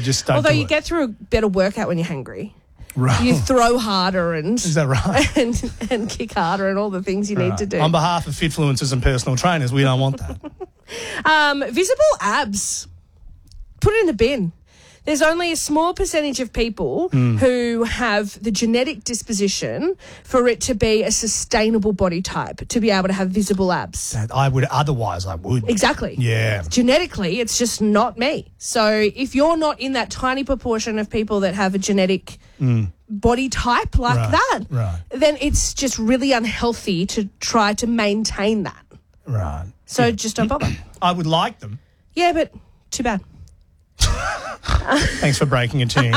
just don't Although do you it. get through a better workout when you're hungry. Right. You throw harder Is that right? and kick harder and all the things you need to do. On behalf of Fitfluencers and personal trainers, we don't want that. Visible abs. Put it in the bin. There's only a small percentage of people who have the genetic disposition for it to be a sustainable body type, to be able to have visible abs. I would. Exactly. Yeah. Genetically, it's just not me. So if you're not in that tiny proportion of people that have a genetic body type like that, then it's just really unhealthy to try to maintain that. Right. So just don't bother. I would like them. Yeah, but too bad. Thanks for breaking it to me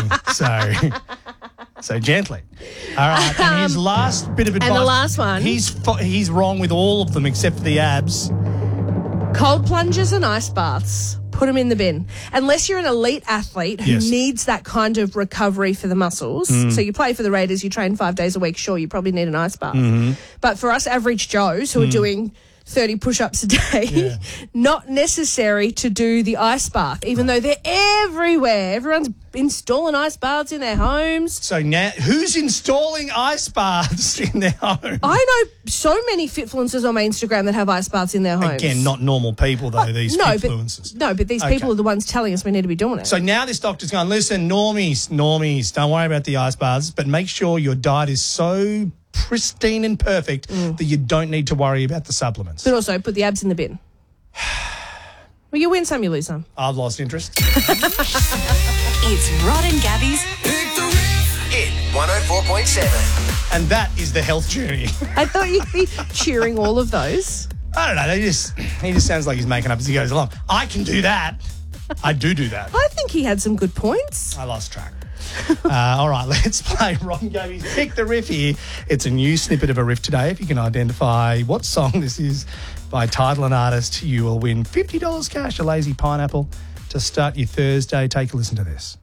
so gently. All right, and his last bit of advice. And the last one. He's wrong with all of them except for the abs. Cold plunges and ice baths. Put them in the bin. Unless you're an elite athlete who needs that kind of recovery for the muscles. So you play for the Raiders, you train 5 days a week, sure, you probably need an ice bath. But for us average Joes who are doing 30 push-ups a day, not necessary to do the ice bath, even though they're everywhere. Everyone's installing ice baths in their homes. So now, who's installing ice baths in their home? I know so many Fitfluencers on my Instagram that have ice baths in their homes. Again, not normal people, though, these Fitfluencers. But these people are the ones telling us we need to be doing it. So now this doctor's going, listen, normies, don't worry about the ice baths, but make sure your diet is so pristine and perfect that you don't need to worry about the supplements. But also put the abs in the bin. Well, you win some, you lose some. I've lost interest. It's Rod and Gabby's Hit 104.7. And that is the health journey. I thought you'd be cheering all of those. I don't know. He just sounds like he's making up as he goes along. I can do that. I do that. I think he had some good points. I lost track. All right, let's play Ron Gabby's Pick the Riff here. It's a new snippet of a riff today. If you can identify what song this is by title and artist, you will win $50 cash, a lazy pineapple, to start your Thursday. Take a listen to this.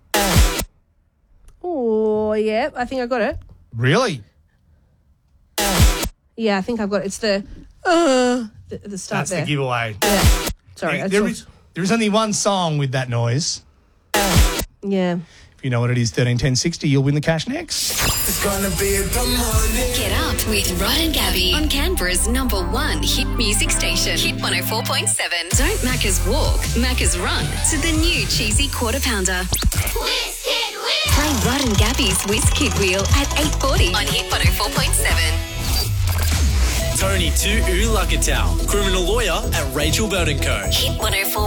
Oh, yeah, I think I got it. Really? Yeah, I think I've got it. It's the start That's there. the giveaway. Yeah. Sorry. There is only one song with that noise. Yeah. If you know what it is, 131060, you'll win the cash next. It's gonna be a good morning. Get Up with Rod and Gabby on Canberra's #1 hit music station, Hit 104.7. Don't Macca's walk, Macca's run to the new cheesy quarter pounder. Whiz Kid Wheel! Play Rod and Gabby's Whiz Kid Wheel at 8:40 on Hit 104.7. Tony to Ulagatal, criminal lawyer at Rachel Burton Co. Hit 104.